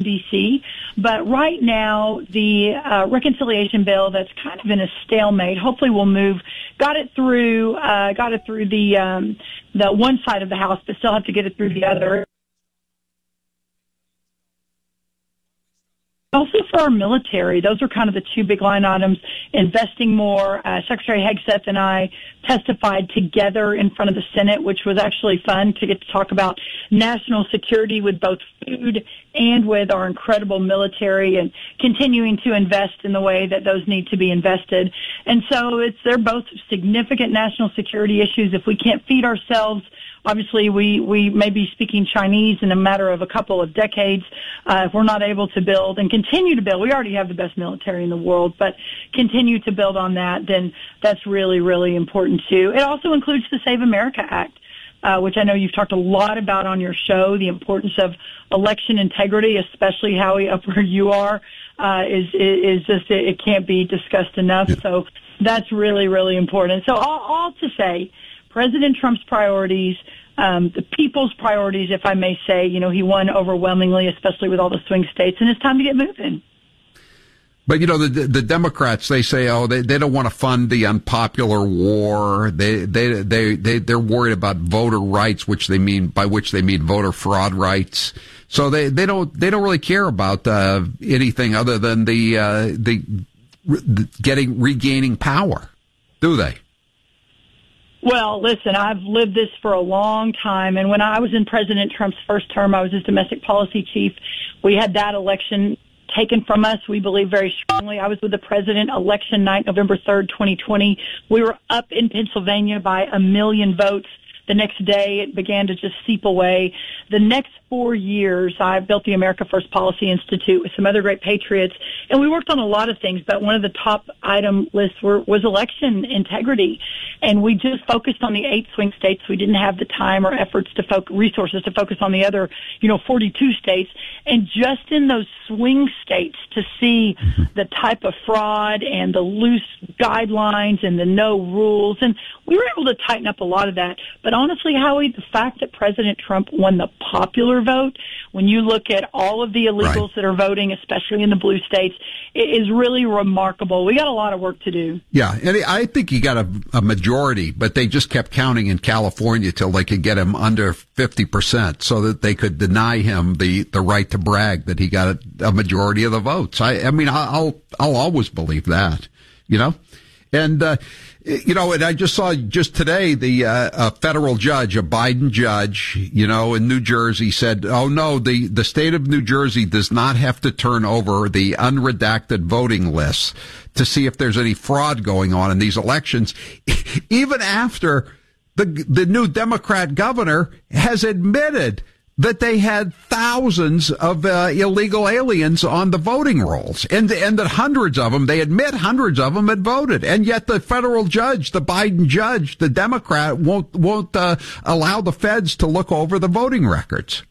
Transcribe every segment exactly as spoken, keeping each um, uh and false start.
B C. But right now, the uh, reconciliation bill that's kind of in a stalemate, hopefully we'll move, got it through, uh, got it through the, um, the one side of the House, but still have to get it through the other. Also for our military, those are kind of the two big line items, investing more. Uh, Secretary Hegseth and I testified together in front of the Senate, which was actually fun to get to talk about national security with both food and with our incredible military, and continuing to invest in the way that those need to be invested. And so it's, they're both significant national security issues. If we can't feed ourselves, obviously, we, we may be speaking Chinese in a matter of a couple of decades. Uh, if we're not able to build and continue to build, we already have the best military in the world, but continue to build on that, then that's really, really important too. It also includes the Save America Act, uh, which I know you've talked a lot about on your show, the importance of election integrity, especially Howie, up where you are, uh, is, is just, it can't be discussed enough. Yeah. So that's really, really important. So all, all to say, President Trump's priorities, um, the people's priorities, if I may say, you know, he won overwhelmingly, especially with all the swing states, and it's time to get moving. But, you know, the the Democrats, they say, oh, they, they don't want to fund the unpopular war. They, they, they, they, they're worried about voter rights, which they mean, by which they mean voter fraud rights. So they, they don't, they don't really care about, uh, anything other than the, uh, the, the getting, regaining power, do they? Well, listen, I've lived this for a long time, and when I was in President Trump's first term, I was his domestic policy chief. We had that election taken from us, we believe very strongly. I was with the president election night, November third, twenty twenty. We were up in Pennsylvania by a million votes. The next day, it began to just seep away. The next four years, I built the America First Policy Institute with some other great patriots, and we worked on a lot of things, but one of the top item lists were, was election integrity. And we just focused on the eight swing states. We didn't have the time or efforts to focus, resources to focus on the other, you know, forty-two states. And just in those swing states to see mm-hmm. the type of fraud and the loose guidelines and the no rules. And we were able to tighten up a lot of that. But honestly, Howie, the fact that President Trump won the popular vote, when you look at all of the illegals right. that are voting, especially in the blue states, it is really remarkable. We got a lot of work to do. Yeah, and I think he got a, a majority, but they just kept counting in California till they could get him under fifty percent so that they could deny him the, the right to brag that he got a, a majority of the votes. I, I mean, I'll, I'll always believe that, you know? And, uh, you know, and I just saw just today the, uh, a federal judge, a Biden judge, you know, in New Jersey said, oh no, the, the state of New Jersey does not have to turn over the unredacted voting lists to see if there's any fraud going on in these elections, even after the, the new Democrat governor has admitted that they had thousands of uh, illegal aliens on the voting rolls, and and that hundreds of them, they admit hundreds of them had voted, and yet the federal judge, the Biden judge, the Democrat, won't won't uh, allow the feds to look over the voting records.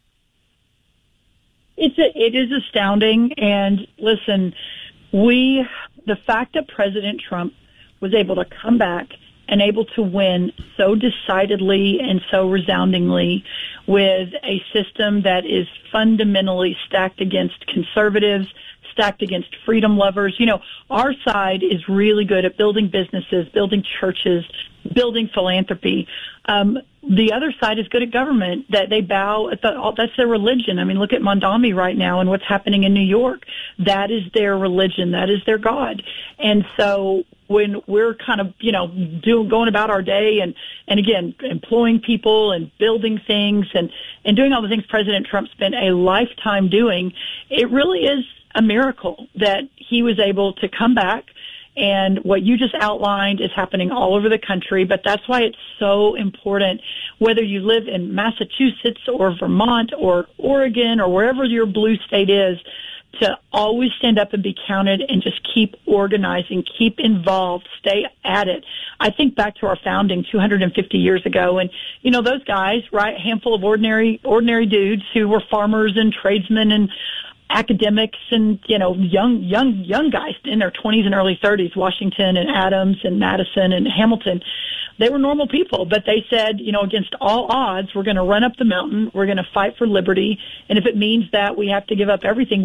It's a, it is astounding, and listen, we the fact that President Trump was able to come back and able to win so decidedly and so resoundingly with a system that is fundamentally stacked against conservatives, stacked against freedom lovers. You know, our side is really good at building businesses, building churches, building philanthropy. Um, the other side is good at government, that they bow at the, that's their religion. I mean, look at Mondami right now and what's happening in New York. That is their religion. That is their God. And so when we're kind of, you know, doing, going about our day and, and again, employing people and building things and, and doing all the things President Trump spent a lifetime doing, it really is a miracle that he was able to come back. And what you just outlined is happening all over the country, but that's why it's so important, whether you live in Massachusetts or Vermont or Oregon or wherever your blue state is, to always stand up and be counted and just keep organizing, keep involved, stay at it. I think back to our founding two hundred fifty years ago, and, you know, those guys, right, a handful of ordinary, ordinary dudes who were farmers and tradesmen and academics and, you know, young, young, young guys in their twenties and early thirties, Washington and Adams and Madison and Hamilton. They were normal people, but they said, you know, against all odds, we're going to run up the mountain. We're going to fight for liberty. And if it means that we have to give up everything,